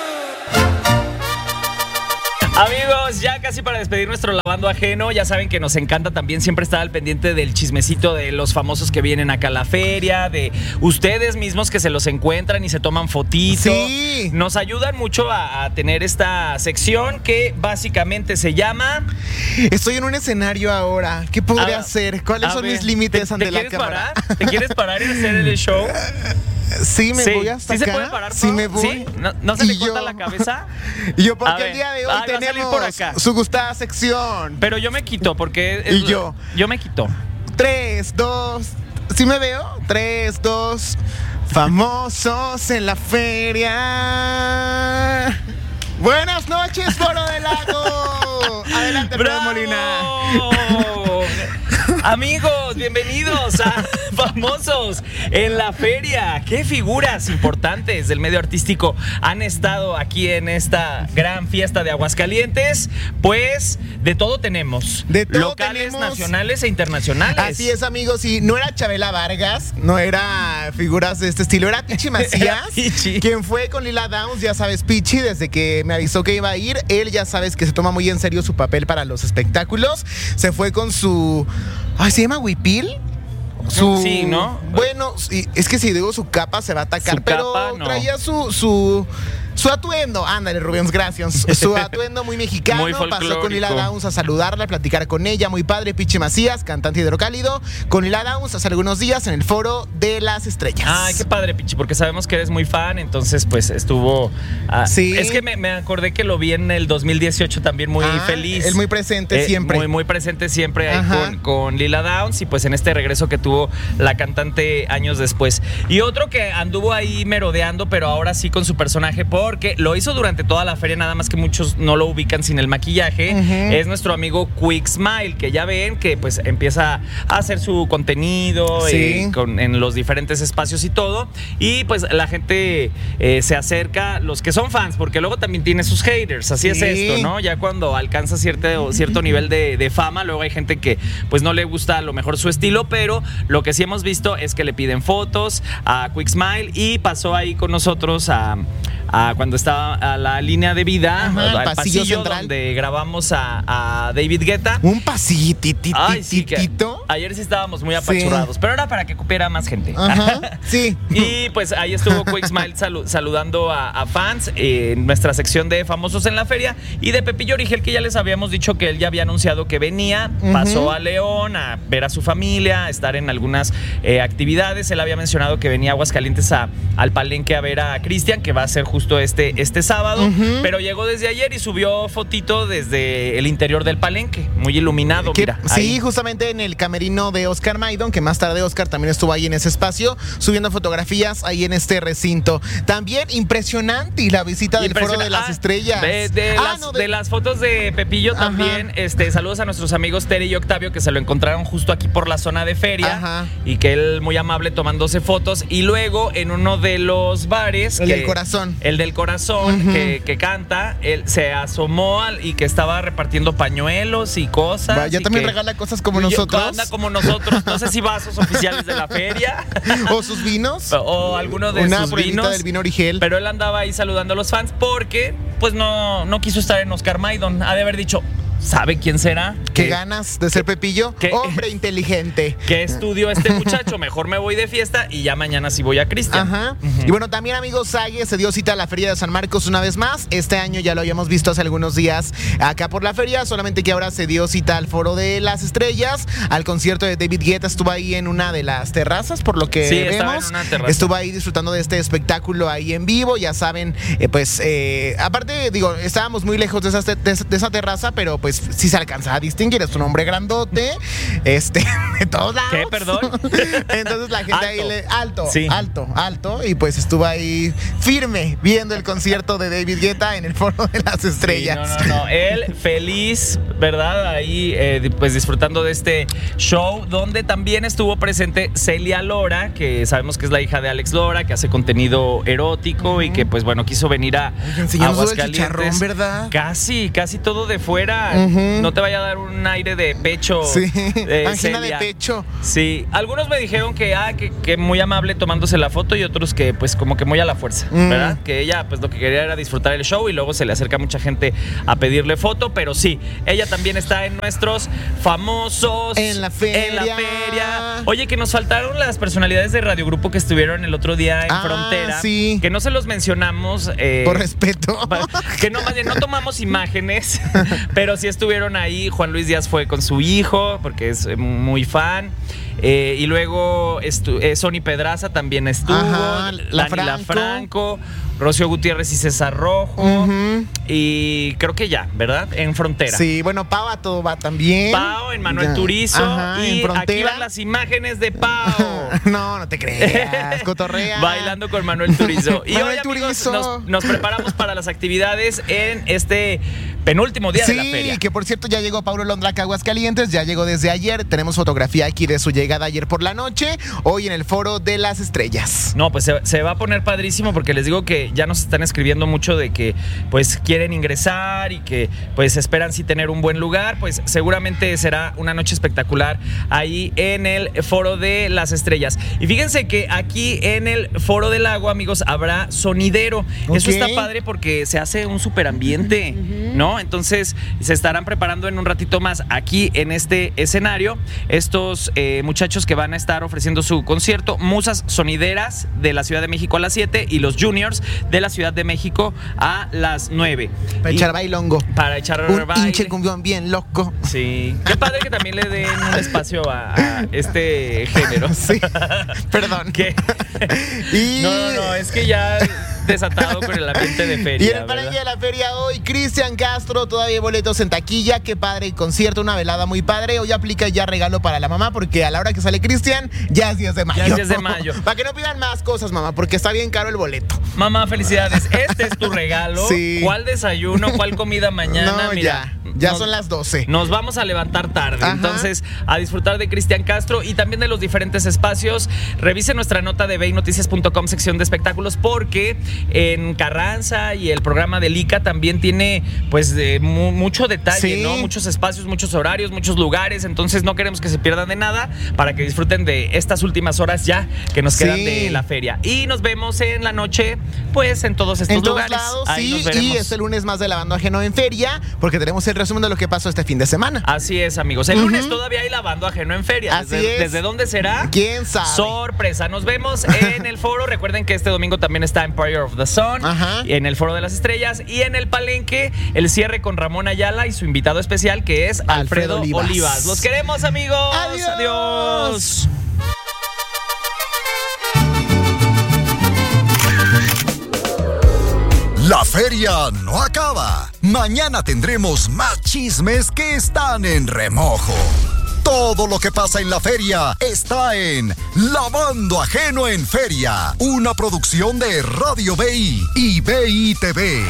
Amigos, ya casi para despedir nuestro Lavando Ajeno, ya saben que nos encanta también siempre estar al pendiente del chismecito de los famosos que vienen acá a la feria, de ustedes mismos que se los encuentran y se toman fotitos. Sí. Nos ayudan mucho a tener esta sección que básicamente se llama... Estoy en un escenario ahora. ¿Qué podría hacer? ¿Cuáles son mis límites ante la cámara? ¿Te quieres parar y hacer el show? Sí, me voy hasta acá. ¿Sí se puede parar? Sí, me voy. ¿Sí? ¿No se le corta la cabeza? Y yo, porque el día de hoy tenemos su gustada sección. Pero yo me quito, porque... Yo me quito. 3, 2... ¿Sí me veo? 3, 2... Famosos en la feria. Buenas noches, Foro del Lago. Adelante, Fred Molina. Amigos, bienvenidos a Famosos en la Feria. ¿Qué figuras importantes del medio artístico han estado aquí en esta gran fiesta de Aguascalientes? Pues de todo tenemos. De todo locales, tenemos, nacionales e internacionales. Así es, amigos. Y no era Chabela Vargas, no era figuras de este estilo, era Pichi Macías. Quien fue con Lila Downs, ya sabes, Pichi, desde que me avisó que iba a ir. Él ya sabes que se toma muy en serio su papel para los espectáculos. Se fue con su... Ay, ¿se llama Huipil? Sí, ¿no? Bueno, es que si digo su capa se va a atacar, pero capa, no. Traía su atuendo, ándale, Rubens, gracias. Su atuendo muy mexicano, muy pasó con Lila Downs a saludarla, a platicar con ella, muy padre. Pichi Macías, cantante hidrocálido, con Lila Downs hace algunos días en el Foro de las Estrellas. Ay, qué padre, Pichi, porque sabemos que eres muy fan, entonces pues estuvo... sí. Es que me acordé que lo vi en el 2018 también muy feliz. Él muy presente siempre. Muy presente siempre ahí con Lila Downs y pues en este regreso que tuvo la cantante años después. Y otro que anduvo ahí merodeando, pero ahora sí con su personaje, porque lo hizo durante toda la feria, nada más que muchos no lo ubican sin el maquillaje, es nuestro amigo Quick Smile, que ya ven que pues empieza a hacer su contenido en los diferentes espacios y todo, y pues la gente se acerca, los que son fans, porque luego también tiene sus haters, así es esto, ¿no? Ya cuando alcanza cierto nivel de fama, luego hay gente que pues no le gusta a lo mejor su estilo, pero lo que sí hemos visto es que le piden fotos a Quick Smile, y pasó ahí con nosotros cuando estaba a la línea de vida, al pasillo central, donde grabamos a David Guetta. Un pasillititito. Ayer sí estábamos muy apachurrados, pero era para que cupiera más gente. Sí. Y pues ahí estuvo Quick Smile saludando a fans en nuestra sección de Famosos en la Feria, y de Pepillo Origel, que ya les habíamos dicho que él ya había anunciado que venía, pasó a León a ver a su familia, a estar en algunas actividades. Él había mencionado que venía a Aguascalientes al Palenque a ver a Cristian, que va a ser justo este sábado, pero llegó desde ayer y subió fotito desde el interior del Palenque, muy iluminado, mira. Sí, ahí. Justamente en el camerino de Oscar Maidon, que más tarde Oscar también estuvo ahí en ese espacio, subiendo fotografías ahí en este recinto. También impresionante la visita del Foro de las Estrellas. De las fotos de Pepillo también, saludos a nuestros amigos Tere y Octavio, que se lo encontraron justo aquí por la zona de feria, y que él muy amable tomándose fotos, y luego en uno de los bares, el del Corazón, que canta, él se asomó y que estaba repartiendo pañuelos y cosas. Ya también regala cosas como nosotros. Anda como nosotros, no sé si vasos oficiales de la feria. O sus vinos. O alguno de sus vinos. Del vino Origel. Pero él andaba ahí saludando a los fans porque pues no quiso estar en Oscar Maidon. Ha de haber dicho, ¿Sabe quién será? ¿Qué ganas de ser Pepillo? Hombre inteligente. ¿Qué estudió este muchacho? Mejor me voy de fiesta y ya mañana sí voy a Cristian. Ajá. Y bueno, también, amigos, Sague se dio cita a la Feria de San Marcos una vez más. Este año ya lo habíamos visto hace algunos días acá por la feria, solamente que ahora se dio cita al Foro de las Estrellas, al concierto de David Guetta. Estuvo ahí en una de las terrazas, por lo que vemos. Estaba en una terraza. Estuvo ahí disfrutando de este espectáculo ahí en vivo. Ya saben, aparte, digo, estábamos muy lejos de esa terraza, pero pues sí se alcanzaba a distinguir. Es un hombre grandote, de todos lados. ¿Qué, perdón? Entonces la gente alto. ahí alto, y pues estuvo ahí firme viendo el concierto de David Guetta en el Foro de las Estrellas. Sí, no. Él feliz, ¿verdad? Ahí pues disfrutando de este show, donde también estuvo presente Celia Lora, que sabemos que es la hija de Alex Lora, que hace contenido erótico y que pues bueno, quiso venir a Aguascalientes. ¿Verdad? Casi todo de fuera. No te vaya a dar un aire de pecho. Sí, angina de pecho. Sí, algunos me dijeron que muy amable tomándose la foto y otros que pues como que muy a la fuerza, ¿verdad? Que ella pues lo que quería era disfrutar el show y luego se le acerca mucha gente a pedirle foto, pero sí, ella también está en nuestros famosos en la feria. Oye, que nos faltaron las personalidades de Radio Grupo que estuvieron el otro día en Frontera, sí. Que no se los mencionamos por respeto, que no, más bien no tomamos imágenes, pero sí estuvieron ahí. Juan Luis Díaz fue con su hijo porque es muy fan. Y luego Sony Pedraza también estuvo. La Franco, Rocío Gutiérrez y César Rojo. Y creo que ya, ¿verdad? En Frontera. Sí, bueno, Pau a todo va también. Pau, en Manuel Turizo. Y en Frontera. Aquí van las imágenes de Pau. No te creas, cotorrea. Bailando con Manuel Turizo. Y hoy, amigos, nos preparamos para las actividades en este penúltimo día de la feria. Sí, que por cierto ya llegó Paulo Londra a Aguascalientes, ya llegó desde ayer. Tenemos fotografía aquí de su llegada ayer por la noche, hoy en el Foro de las Estrellas. No, pues se va a poner padrísimo porque les digo que ya nos están escribiendo mucho de que pues quieren ingresar y que pues esperan sí tener un buen lugar. Pues seguramente será una noche espectacular ahí en el Foro de las Estrellas. Y fíjense que aquí en el Foro del Agua, amigos, habrá sonidero. Eso está padre porque se hace un super ambiente, ¿no? Entonces se estarán preparando en un ratito más aquí en este escenario estos muchachos que van a estar ofreciendo su concierto, Musas Sonideras de la Ciudad de México a las 7 y los Juniors de la Ciudad de México a las 9. Para echar bailongo. Para echar un baile. Hinche cumbión bien loco. Sí. Qué padre que también le den un espacio a este género. Sí. Perdón. ¿Qué? No, es que ya desatado con el ambiente de feria. Y en el palenque de la feria hoy, Cristian Castro, todavía hay boletos en taquilla. Qué padre concierto, una velada muy padre. Hoy aplica ya regalo para la mamá, porque a la hora que sale Cristian, ya es 10 de mayo. Ya es 10 de mayo. Para que no pidan más cosas, mamá, porque está bien caro el boleto. Mamá, felicidades. Este es tu regalo. Sí. ¿Cuál desayuno? ¿Cuál comida mañana? No, mira. Ya son las 12. Nos vamos a levantar tarde. Ajá. Entonces, a disfrutar de Cristian Castro y también de los diferentes espacios. Revise nuestra nota de veinoticias.com, sección de espectáculos, porque en Carranza y el programa de Lica también tiene pues mucho detalle, sí, ¿no? Muchos espacios, muchos horarios, muchos lugares. Entonces no queremos que se pierdan de nada para que disfruten de estas últimas horas ya que nos quedan de la feria. Y nos vemos en la noche, pues en todos estos lugares. Lados, ahí sí, nos veremos. Y este lunes más de Lavando Ajeno en feria, porque tenemos el resumen de lo que pasó este fin de semana. Así es, amigos. El lunes todavía hay Lavando Ajeno en feria. Así es. ¿Desde dónde será? ¿Quién sabe? Sorpresa. Nos vemos en el foro. Recuerden que este domingo también está Empire of the Sun. Ajá. En el Foro de las Estrellas. Y en el Palenque, el cierre con Ramón Ayala y su invitado especial, que es Alfredo Olivas. Los queremos, amigos. Adiós. Adiós. La feria no acaba. Mañana tendremos más chismes que están en remojo. Todo lo que pasa en la feria está en Lavando Ajeno en Feria, una producción de Radio BI y BI TV.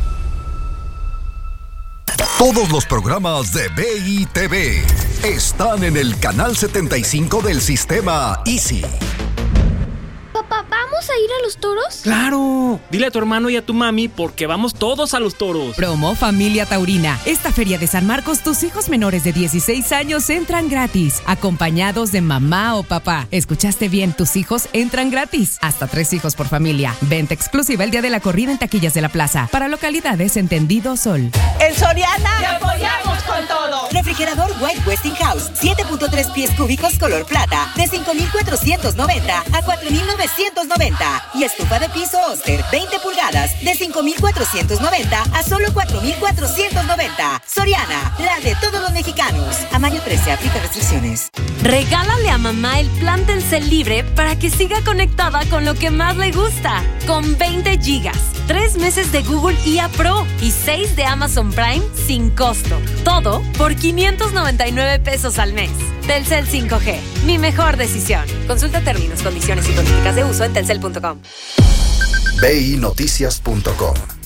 Todos los programas de BI TV están en el canal 75 del sistema Easy. Papá, ¿vamos ¿Vamos a ir a los toros? ¡Claro! Dile a tu hermano y a tu mami porque vamos todos a los toros. Promo Familia Taurina. Esta feria de San Marcos, tus hijos menores de 16 años entran gratis, acompañados de mamá o papá. ¿Escuchaste bien? Tus hijos entran gratis. Hasta 3 hijos por familia. Venta exclusiva el día de la corrida en taquillas de la plaza. Para localidades entendido Sol. En Soriana ¡te apoyamos con todo! Refrigerador White Westinghouse, 7.3 pies cúbicos color plata, de 5,490 a 4,990. Y estufa de piso Oster, 20 pulgadas, de 5,490 a solo 4,490. Soriana, la de todos los mexicanos. A mayo 13, aplica restricciones. Regálale a mamá el plan Telcel Libre para que siga conectada con lo que más le gusta. Con 20 gigas, 3 meses de Google IA Pro y 6 de Amazon Prime sin costo. Todo por 599 pesos al mes. Telcel 5G, mi mejor decisión. Consulta términos, condiciones y políticas de uso en telcel.com. BINoticias.com